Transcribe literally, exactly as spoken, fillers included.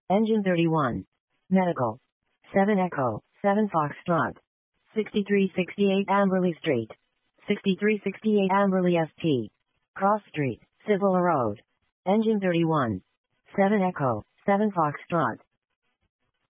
Engine thirty-one. Medical. seven Echo, seven Foxtrot. sixty-three sixty-eight Amberley Street. sixty-three sixty-eight Amberley S T. Cross Street, Civil Road. Engine thirty-one. seven Echo, seven Foxtrot.